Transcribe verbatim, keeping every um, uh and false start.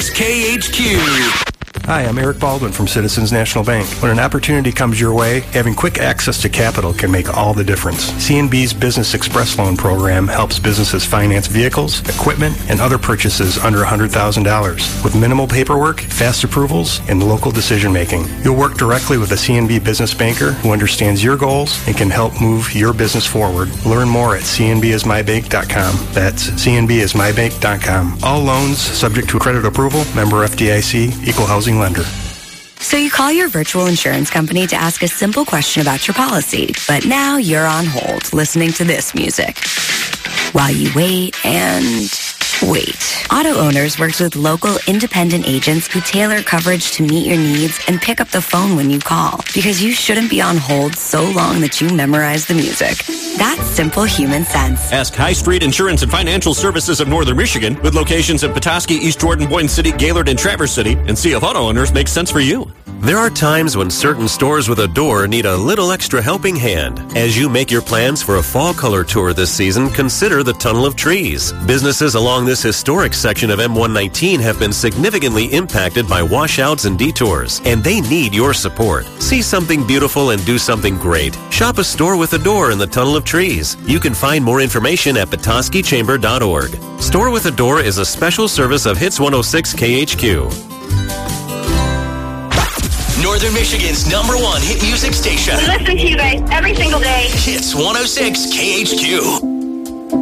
six K H Q. Hi, I'm Eric Baldwin from Citizens National Bank. When an opportunity comes your way, having quick access to capital can make all the difference. C N B's Business Express Loan Program helps businesses finance vehicles, equipment, and other purchases under one hundred thousand dollars with minimal paperwork, fast approvals, and local decision-making. You'll work directly with a C N B business banker who understands your goals and can help move your business forward. Learn more at c n b is my bank dot com. That's c n b is my bank dot com. All loans subject to credit approval. Member F D I C. Equal housing lender. So you call your virtual insurance company to ask a simple question about your policy, but now you're on hold listening to this music while you wait and wait. Auto Owners works with local independent agents who tailor coverage to meet your needs and pick up the phone when you call, because you shouldn't be on hold so long that you memorize the music. That's simple human sense. Ask High Street Insurance and Financial Services of Northern Michigan, with locations in Petoskey, East Jordan, Boyne City, Gaylord, and Traverse City, and see if Auto Owners makes sense for you. There are times when certain stores with a door need a little extra helping hand. As you make your plans for a fall color tour this season, consider the Tunnel of Trees. Businesses along this historic section of M one nineteen have been significantly impacted by washouts and detours, and they need your support. See something beautiful and do something great. Shop a store with a door in the Tunnel of Trees. You can find more information at petoskey chamber dot org. Store with a Door is a special service of Hits one oh six K H Q. Northern Michigan's number one hit music station. We listen to you guys every single day. Hits one oh six K H Q.